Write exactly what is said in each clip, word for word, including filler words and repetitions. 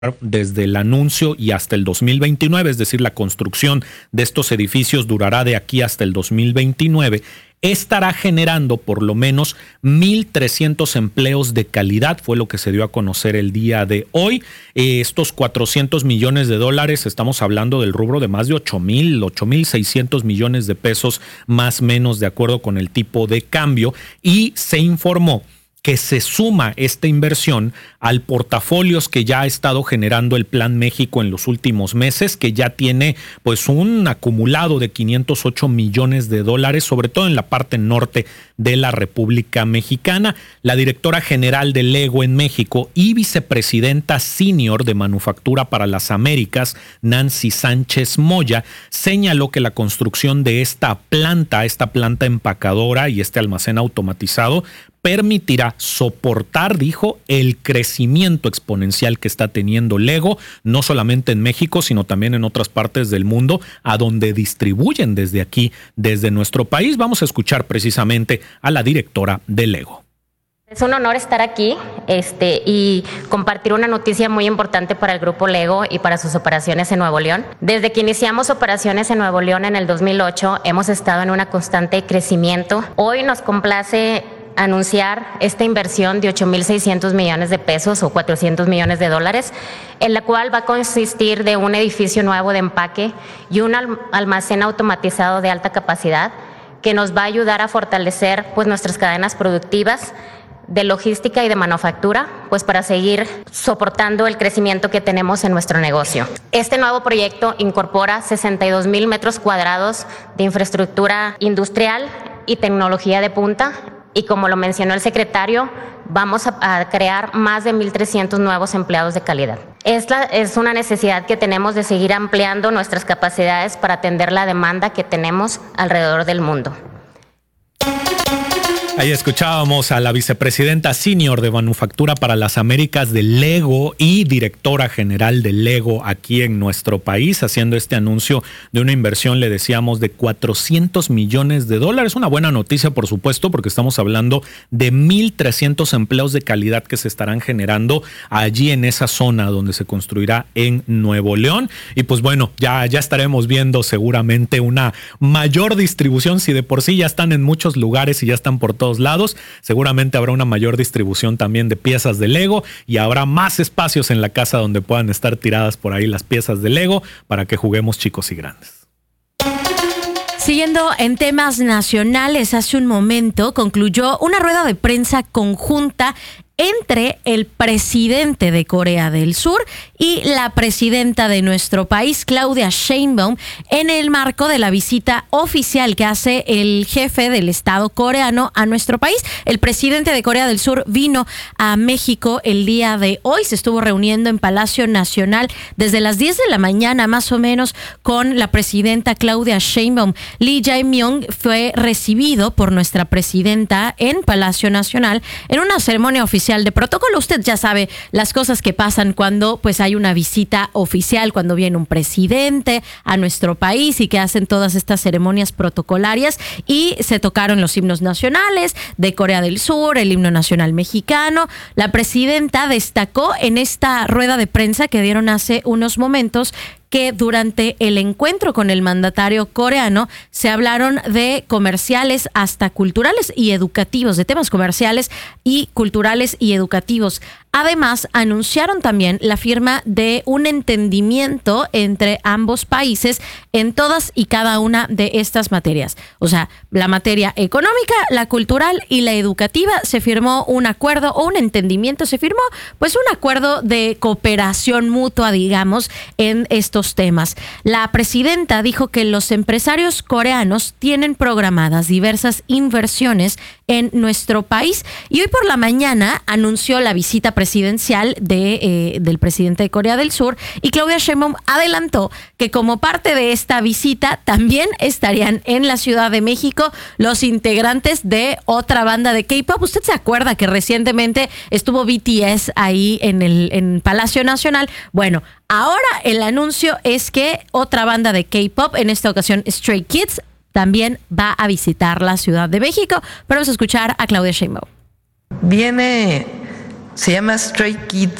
desde el anuncio y hasta el dos mil veintinueve, es decir, la construcción de estos edificios durará de aquí hasta el dos mil veintinueve, estará generando por lo menos mil trescientos empleos de calidad, fue lo que se dio a conocer el día de hoy. Eh, estos cuatrocientos millones de dólares, estamos hablando del rubro de más de ocho mil, ocho mil seiscientos millones de pesos, más o menos de acuerdo con el tipo de cambio, y se informó que se suma esta inversión al portafolios que ya ha estado generando el Plan México en los últimos meses, que ya tiene pues un acumulado de quinientos ocho millones de dólares, sobre todo en la parte norte de la República Mexicana. La directora general de Lego en México y vicepresidenta senior de Manufactura para las Américas, Nancy Sánchez Moya, señaló que la construcción de esta planta, esta planta empacadora y este almacén automatizado, permitirá soportar, dijo, el crecimiento exponencial que está teniendo Lego, no solamente en México, sino también en otras partes del mundo, a donde distribuyen desde aquí, desde nuestro país. Vamos a escuchar precisamente a la directora de Lego. Es un honor estar aquí este, y compartir una noticia muy importante para el Grupo Lego y para sus operaciones en Nuevo León. Desde que iniciamos operaciones en Nuevo León en el dos mil ocho, hemos estado en una constante crecimiento. Hoy nos complace anunciar esta inversión de ocho mil seiscientos millones de pesos o cuatrocientos millones de dólares, en la cual va a consistir de un edificio nuevo de empaque y un almacén automatizado de alta capacidad que nos va a ayudar a fortalecer pues, nuestras cadenas productivas de logística y de manufactura, pues para seguir soportando el crecimiento que tenemos en nuestro negocio. Este nuevo proyecto incorpora sesenta y dos mil metros cuadrados de infraestructura industrial y tecnología de punta, y como lo mencionó el secretario, vamos a, a crear más de mil trescientos nuevos empleados de calidad. Esta es una necesidad que tenemos de seguir ampliando nuestras capacidades para atender la demanda que tenemos alrededor del mundo. Ahí escuchábamos a la vicepresidenta senior de Manufactura para las Américas de Lego y directora general de Lego aquí en nuestro país, haciendo este anuncio de una inversión, le decíamos, de cuatrocientos millones de dólares. Una buena noticia, por supuesto, porque estamos hablando de mil trescientos empleos de calidad que se estarán generando allí en esa zona donde se construirá en Nuevo León. Y pues bueno, ya, ya estaremos viendo seguramente una mayor distribución. Si de por sí ya están en muchos lugares y ya están por todos lados, seguramente habrá una mayor distribución también de piezas de Lego y habrá más espacios en la casa donde puedan estar tiradas por ahí las piezas de Lego para que juguemos chicos y grandes. Siguiendo en temas nacionales, hace un momento concluyó una rueda de prensa conjunta entre el presidente de Corea del Sur y la presidenta de nuestro país, Claudia Sheinbaum, en el marco de la visita oficial que hace el jefe del Estado coreano a nuestro país. El presidente de Corea del Sur vino a México el día de hoy, se estuvo reuniendo en Palacio Nacional desde las diez de la mañana más o menos con la presidenta Claudia Sheinbaum. Lee Jae-myung fue recibido por nuestra presidenta en Palacio Nacional en una ceremonia oficial de protocolo. Usted ya sabe las cosas que pasan cuando pues hay una visita oficial, cuando viene un presidente a nuestro país y que hacen todas estas ceremonias protocolarias, y se tocaron los himnos nacionales de Corea del Sur, el himno nacional mexicano. La presidenta destacó en esta rueda de prensa que dieron hace unos momentos que durante el encuentro con el mandatario coreano se hablaron de comerciales hasta culturales y educativos, de temas comerciales y culturales y educativos. Además, anunciaron también la firma de un entendimiento entre ambos países en todas y cada una de estas materias. O sea, la materia económica, la cultural y la educativa, se firmó un acuerdo o un entendimiento, se firmó pues un acuerdo de cooperación mutua, digamos, en estos temas. La presidenta dijo que los empresarios coreanos tienen programadas diversas inversiones en nuestro país y hoy por la mañana anunció la visita presidencial de, eh, del presidente de Corea del Sur, y Claudia Sheinbaum adelantó que como parte de esta visita también estarían en la Ciudad de México los integrantes de otra banda de K-pop. ¿Usted se acuerda que recientemente estuvo B T S ahí en el en Palacio Nacional? Bueno, ahora el anuncio es que otra banda de K-pop, en esta ocasión Stray Kids, también va a visitar la Ciudad de México. Pero vamos a escuchar a Claudia Sheinbaum. Viene, se llama Stray Kids,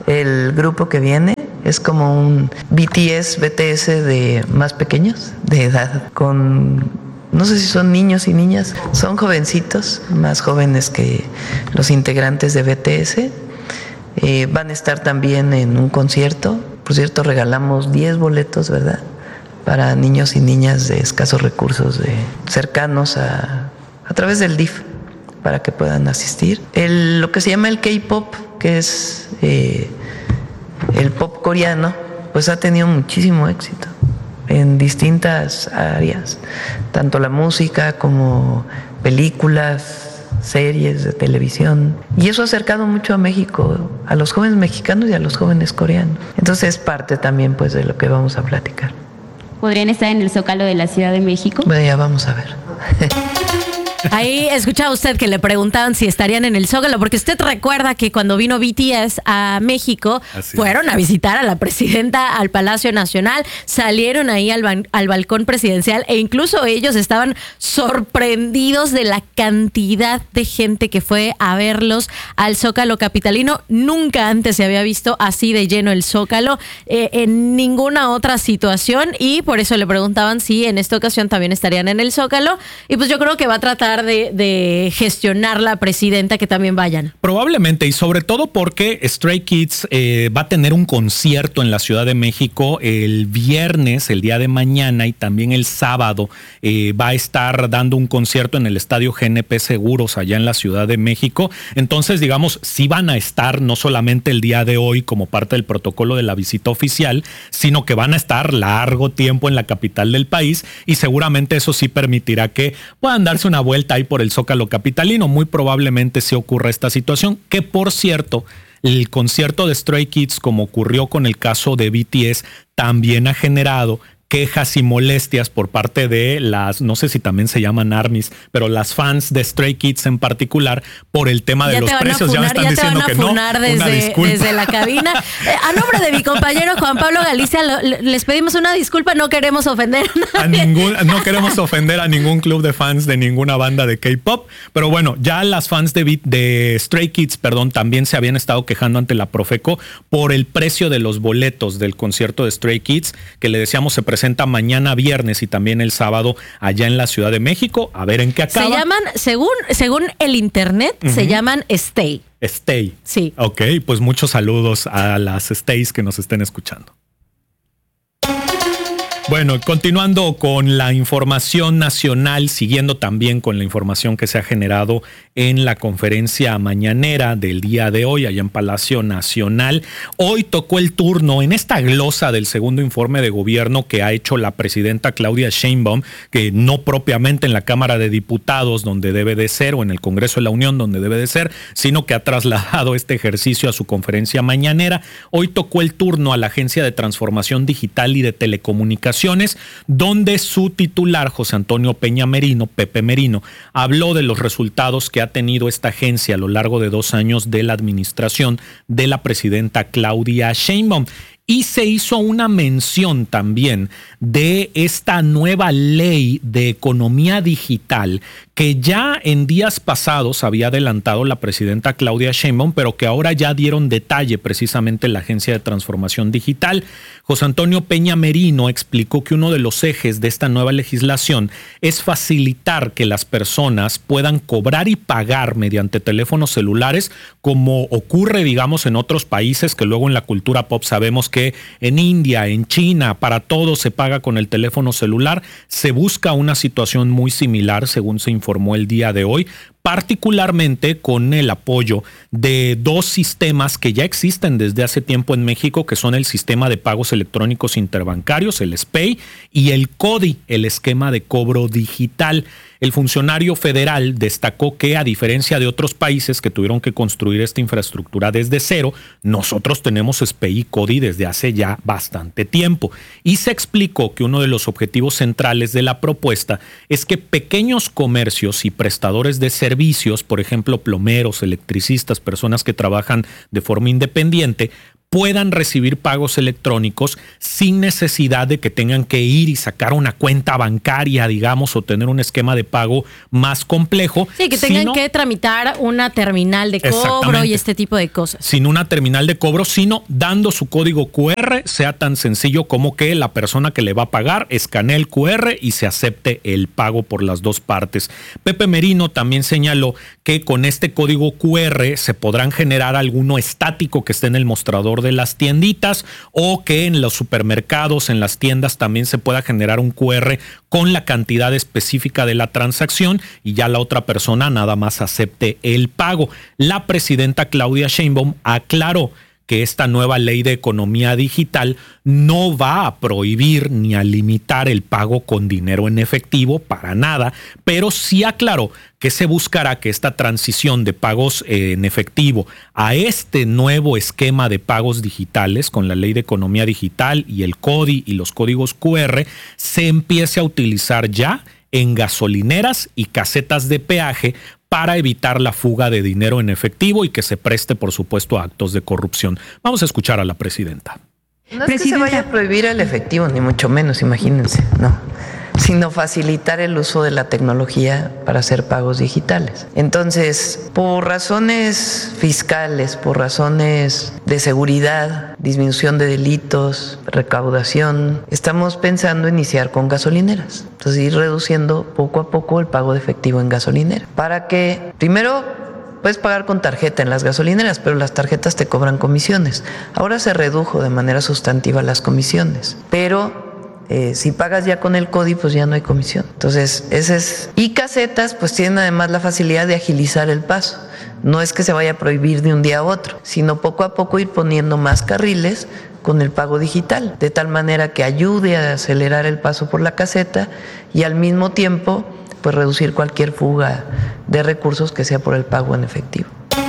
el grupo que viene. Es como un B T S, B T S de más pequeños, de edad, con, no sé si son niños y niñas, son jovencitos, más jóvenes que los integrantes de B T S. Eh, van a estar también en un concierto. Por cierto, regalamos diez boletos, ¿verdad?, para niños y niñas de escasos recursos, de cercanos a, a través del D I F, para que puedan asistir. El, lo que se llama el K-pop, que es eh, el pop coreano, pues ha tenido muchísimo éxito en distintas áreas, tanto la música como películas, series de televisión, y eso ha acercado mucho a México, a los jóvenes mexicanos y a los jóvenes coreanos. Entonces es parte también, pues, de lo que vamos a platicar. ¿Podrían estar en el Zócalo de la Ciudad de México? Bueno, ya vamos a ver. Ahí escuchaba usted que le preguntaban si estarían en el Zócalo, porque usted recuerda que cuando vino B T S a México, Así fueron es. a visitar a la presidenta al Palacio Nacional, salieron ahí al, ban- al balcón presidencial e incluso ellos estaban sorprendidos de la cantidad de gente que fue a verlos al Zócalo capitalino. Nunca antes se había visto así de lleno el Zócalo eh, en ninguna otra situación, y por eso le preguntaban si en esta ocasión también estarían en el Zócalo, y pues yo creo que va a tratar De, de gestionar la presidenta que también vayan. Probablemente, y sobre todo porque Stray Kids eh, va a tener un concierto en la Ciudad de México el viernes, el día de mañana, y también el sábado eh, va a estar dando un concierto en el Estadio G N P Seguros allá en la Ciudad de México. Entonces, digamos, sí van a estar no solamente el día de hoy como parte del protocolo de la visita oficial, sino que van a estar largo tiempo en la capital del país, y seguramente eso sí permitirá que puedan darse una vuelta ahí por el Zócalo capitalino. Muy probablemente se ocurra esta situación, que por cierto, el concierto de Stray Kids, como ocurrió con el caso de B T S, también ha generado quejas y molestias por parte de las, no sé si también se llaman ARMYs, pero las fans de Stray Kids en particular, por el tema de ya los precios. Funar, ya me están ya diciendo que no. Desde, una disculpa. desde la cabina. Eh, a nombre de mi compañero Juan Pablo Galicia, lo, les pedimos una disculpa, no queremos ofender a nadie. A ningún, no queremos ofender a ningún club de fans de ninguna banda de K-pop, pero bueno, ya las fans de, de Stray Kids, perdón, también se habían estado quejando ante la Profeco por el precio de los boletos del concierto de Stray Kids, que le decíamos se presenta mañana viernes y también el sábado allá en la Ciudad de México. A ver en qué acaba. Se llaman, según, según el internet, uh-huh. se llaman Stay. Stay. Sí. Ok, pues muchos saludos a las Stays que nos estén escuchando. Bueno, continuando con la información nacional, siguiendo también con la información que se ha generado en la conferencia mañanera del día de hoy allá en Palacio Nacional. Hoy tocó el turno en esta glosa del segundo informe de gobierno que ha hecho la presidenta Claudia Sheinbaum, que no propiamente en la Cámara de Diputados donde debe de ser, o en el Congreso de la Unión donde debe de ser, sino que ha trasladado este ejercicio a su conferencia mañanera. Hoy tocó el turno a la Agencia de Transformación Digital y de Telecomunicaciones, donde su titular, José Antonio Peña Merino, Pepe Merino, habló de los resultados que ha tenido esta agencia a lo largo de dos años de la administración de la presidenta Claudia Sheinbaum. Y se hizo una mención también de esta nueva ley de economía digital que ya en días pasados había adelantado la presidenta Claudia Sheinbaum, pero que ahora ya dieron detalle precisamente la Agencia de Transformación Digital. José Antonio Peña Merino explicó que uno de los ejes de esta nueva legislación es facilitar que las personas puedan cobrar y pagar mediante teléfonos celulares, como ocurre, digamos, en otros países que luego en la cultura pop sabemos que que en India, en China, para todo se paga con el teléfono celular. Se busca una situación muy similar, según se informó el día de hoy, particularmente con el apoyo de dos sistemas que ya existen desde hace tiempo en México, que son el sistema de pagos electrónicos interbancarios, el S P E I, y el CODI, el esquema de cobro digital. El funcionario federal destacó que, a diferencia de otros países que tuvieron que construir esta infraestructura desde cero, nosotros tenemos S P E I y CODI desde hace ya bastante tiempo. Y se explicó que uno de los objetivos centrales de la propuesta es que pequeños comercios y prestadores de servicios, por ejemplo, plomeros, electricistas, personas que trabajan de forma independiente, puedan recibir pagos electrónicos sin necesidad de que tengan que ir y sacar una cuenta bancaria, digamos, o tener un esquema de pago más complejo. Sí, que tengan sino, que tramitar una terminal de cobro y este tipo de cosas. Sin una terminal de cobro, sino dando su código cu erre, sea tan sencillo como que la persona que le va a pagar escanee el cu erre y se acepte el pago por las dos partes. Pepe Merino también señaló que con este código cu erre se podrán generar alguno estático que esté en el mostrador de las tienditas, o que en los supermercados, en las tiendas también se pueda generar un cu erre con la cantidad específica de la transacción y ya la otra persona nada más acepte el pago. La presidenta Claudia Sheinbaum aclaró que esta nueva ley de economía digital no va a prohibir ni a limitar el pago con dinero en efectivo para nada, pero sí aclaró que se buscará que esta transición de pagos eh, en efectivo a este nuevo esquema de pagos digitales con la ley de economía digital y el CODI y los códigos cu erre se empiece a utilizar ya en gasolineras y casetas de peaje para evitar la fuga de dinero en efectivo y que se preste, por supuesto, a actos de corrupción. Vamos a escuchar a la presidenta. No es que se vaya a prohibir el efectivo, ni mucho menos, imagínense, no, sino facilitar el uso de la tecnología para hacer pagos digitales. Entonces, por razones fiscales, por razones de seguridad, disminución de delitos, recaudación, estamos pensando iniciar con gasolineras. Entonces, ir reduciendo poco a poco el pago de efectivo en gasolinera, para que primero puedes pagar con tarjeta en las gasolineras, pero las tarjetas te cobran comisiones. Ahora se redujo de manera sustantiva las comisiones, pero Eh, si pagas ya con el CODI, pues ya no hay comisión. Entonces, ese es. Y casetas, pues tienen además la facilidad de agilizar el paso. No es que se vaya a prohibir de un día a otro, sino poco a poco ir poniendo más carriles con el pago digital, de tal manera que ayude a acelerar el paso por la caseta y al mismo tiempo, pues reducir cualquier fuga de recursos que sea por el pago en efectivo.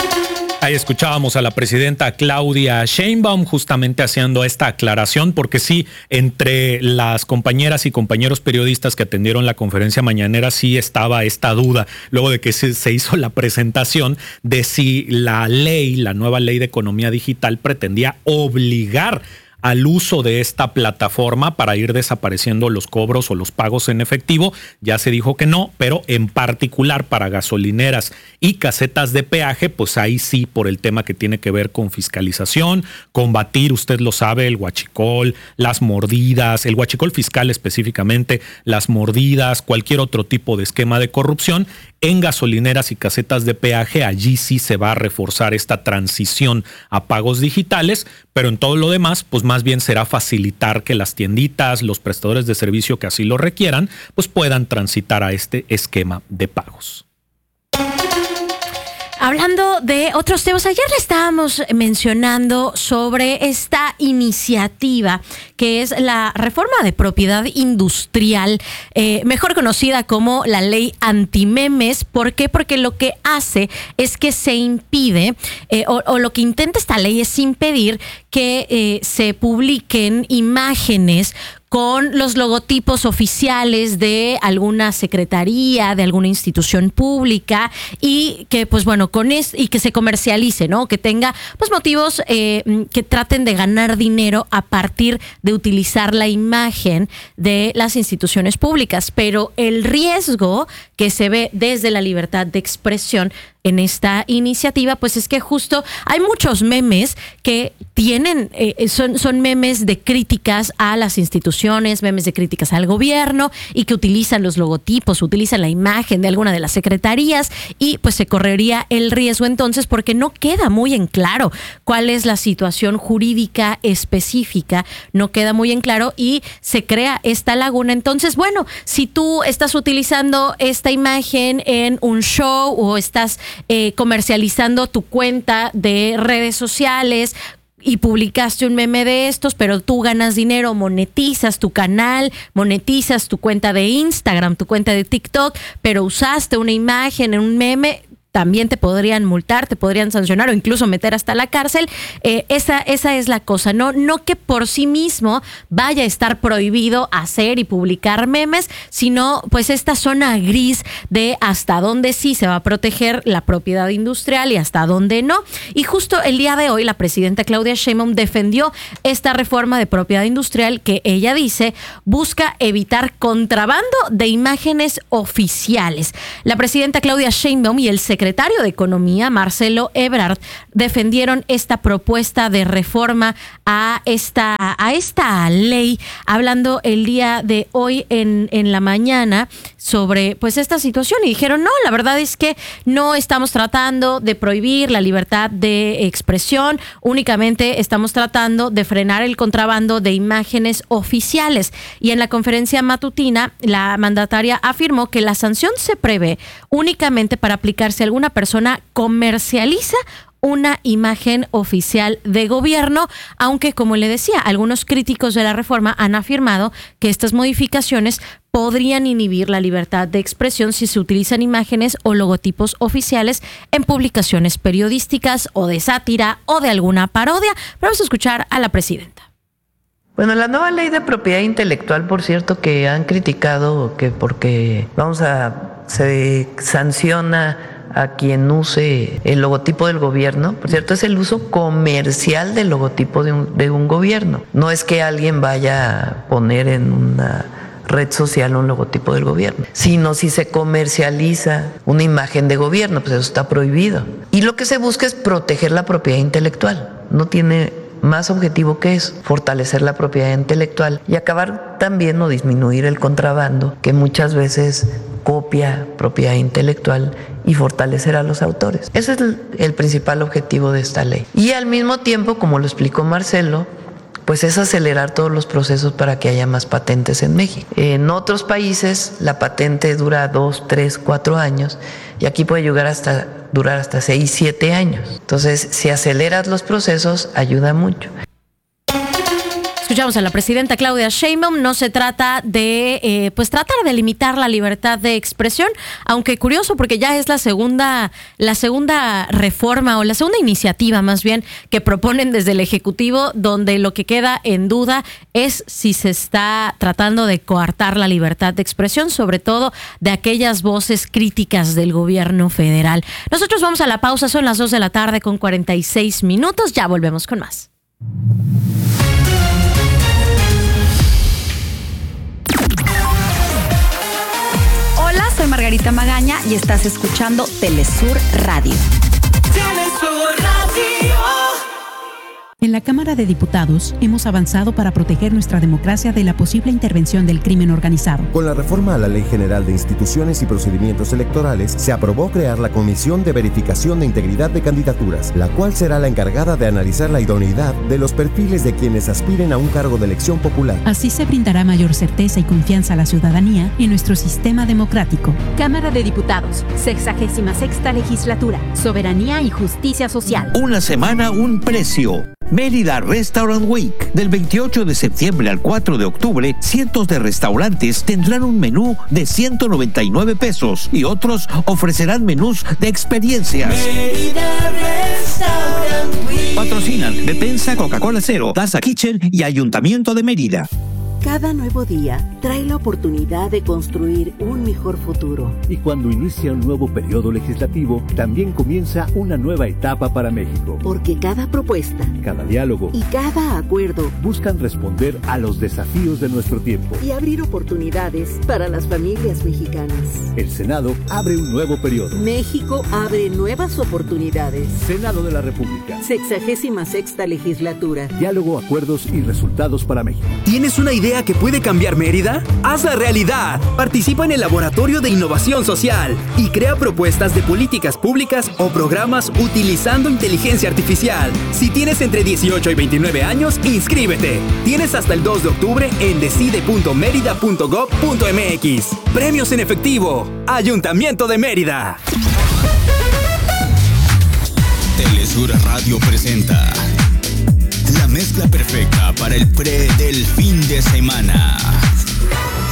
Ahí escuchábamos a la presidenta Claudia Sheinbaum justamente haciendo esta aclaración, porque sí, entre las compañeras y compañeros periodistas que atendieron la conferencia mañanera sí estaba esta duda, luego de que se, se hizo la presentación de si la ley, la nueva ley de economía digital pretendía obligar al uso de esta plataforma para ir desapareciendo los cobros o los pagos en efectivo. Ya se dijo que no, pero en particular para gasolineras y casetas de peaje, pues ahí sí, por el tema que tiene que ver con fiscalización, combatir, usted lo sabe, el huachicol, las mordidas, el huachicol fiscal específicamente, las mordidas, cualquier otro tipo de esquema de corrupción. En gasolineras y casetas de peaje, allí sí se va a reforzar esta transición a pagos digitales, pero en todo lo demás, pues más bien será facilitar que las tienditas, los prestadores de servicio que así lo requieran, pues puedan transitar a este esquema de pagos. Hablando de otros temas, ayer le estábamos mencionando sobre esta iniciativa que es la reforma de propiedad industrial, eh, mejor conocida como la ley antimemes. ¿Por qué? Porque lo que hace es que se impide, eh, o, o lo que intenta esta ley es impedir que eh, se publiquen imágenes con los logotipos oficiales de alguna secretaría, de alguna institución pública, y que, pues bueno, con esto, y que se comercialice, ¿no? Que tenga, pues, motivos eh, que traten de ganar dinero a partir de utilizar la imagen de las instituciones públicas. Pero el riesgo que se ve desde la libertad de expresión en esta iniciativa, pues es que justo hay muchos memes que tienen, eh, son, son memes de críticas a las instituciones, memes de críticas al gobierno, y que utilizan los logotipos, utilizan la imagen de alguna de las secretarías, y pues se correría el riesgo entonces, porque no queda muy en claro cuál es la situación jurídica específica, no queda muy en claro y se crea esta laguna. Entonces, bueno, si tú estás utilizando esta imagen en un show o estás Eh, comercializando tu cuenta de redes sociales y publicaste un meme de estos, pero tú ganas dinero, monetizas tu canal, monetizas tu cuenta de Instagram, tu cuenta de TikTok, pero usaste una imagen en un meme, también te podrían multar, te podrían sancionar o incluso meter hasta la cárcel. Eh, esa, esa es la cosa, no, no que por sí mismo vaya a estar prohibido hacer y publicar memes, sino pues esta zona gris de hasta dónde sí se va a proteger la propiedad industrial y hasta dónde no. Y justo el día de hoy la presidenta Claudia Sheinbaum defendió esta reforma de propiedad industrial que ella dice busca evitar contrabando de imágenes oficiales. La presidenta Claudia Sheinbaum y el secretario secretario de Economía, Marcelo Ebrard, defendieron esta propuesta de reforma a esta, a esta ley, hablando el día de hoy en, en la mañana sobre pues esta situación y dijeron, no, la verdad es que no estamos tratando de prohibir la libertad de expresión, únicamente estamos tratando de frenar el contrabando de imágenes oficiales. Y en la conferencia matutina, la mandataria afirmó que la sanción se prevé únicamente para aplicarse a alguna persona comercializa una imagen oficial de gobierno, aunque, como le decía, algunos críticos de la reforma han afirmado que estas modificaciones podrían inhibir la libertad de expresión si se utilizan imágenes o logotipos oficiales en publicaciones periodísticas o de sátira o de alguna parodia. Pero vamos a escuchar a la presidenta. Bueno, la nueva ley de propiedad intelectual, por cierto, que han criticado que porque vamos a se sanciona a quien use el logotipo del gobierno, por cierto, es el uso comercial del logotipo de un, de un gobierno. No es que alguien vaya a poner en una red social un logotipo del gobierno, sino si se comercializa una imagen de gobierno, pues eso está prohibido. Y lo que se busca es proteger la propiedad intelectual. No tiene más objetivo que eso, fortalecer la propiedad intelectual y acabar también o disminuir el contrabando que muchas veces copia propiedad intelectual y fortalecer a los autores. Ese es el, el principal objetivo de esta ley. Y al mismo tiempo, como lo explicó Marcelo, pues es acelerar todos los procesos para que haya más patentes en México. En otros países la patente dura dos, tres, cuatro años y aquí puede llegar hasta, durar hasta seis, siete años. Entonces, si aceleras los procesos, ayuda mucho. Escuchamos a la presidenta Claudia Sheinbaum. No se trata de eh, pues tratar de limitar la libertad de expresión, aunque curioso porque ya es la segunda la segunda reforma o la segunda iniciativa más bien que proponen desde el Ejecutivo, donde lo que queda en duda es si se está tratando de coartar la libertad de expresión, sobre todo de aquellas voces críticas del gobierno federal. Nosotros vamos a la pausa, son las dos de la tarde con cuarenta y seis minutos, ya volvemos con más. Soy Margarita Magaña y estás escuchando Telesur Radio. Telesur Radio. En la Cámara de Diputados hemos avanzado para proteger nuestra democracia de la posible intervención del crimen organizado. Con la reforma a la Ley General de Instituciones y Procedimientos Electorales, se aprobó crear la Comisión de Verificación de Integridad de Candidaturas, la cual será la encargada de analizar la idoneidad de los perfiles de quienes aspiren a un cargo de elección popular. Así se brindará mayor certeza y confianza a la ciudadanía en nuestro sistema democrático. Cámara de Diputados, sexagésima sexta legislatura, soberanía y justicia social. Una semana, un precio. Mérida Restaurant Week. Del veintiocho de septiembre al cuatro de octubre, cientos de restaurantes tendrán un menú de ciento noventa y nueve pesos y otros ofrecerán menús de experiencias. Mérida Restaurant Week. Patrocinan Bepensa, Coca-Cola Cero, Plaza Kitchen y Ayuntamiento de Mérida. Cada nuevo día trae la oportunidad de construir un mejor futuro. Y cuando inicia un nuevo periodo legislativo, también comienza una nueva etapa para México. Porque cada propuesta, cada diálogo y cada acuerdo buscan responder a los desafíos de nuestro tiempo y abrir oportunidades para las familias mexicanas. El Senado abre un nuevo periodo. México abre nuevas oportunidades. Senado de la República. Sexagésima sexta legislatura. Diálogo, acuerdos y resultados para México. ¿Tienes una idea que puede cambiar Mérida? ¡Hazla realidad! Participa en el Laboratorio de Innovación Social y crea propuestas de políticas públicas o programas utilizando inteligencia artificial. Si tienes entre dieciocho y veintinueve años, inscríbete. Tienes hasta el dos de octubre en decide punto mérida punto gob punto mx. Premios en efectivo. Ayuntamiento de Mérida. Telesur Radio presenta la mezcla perfecta para el pre del fin de semana.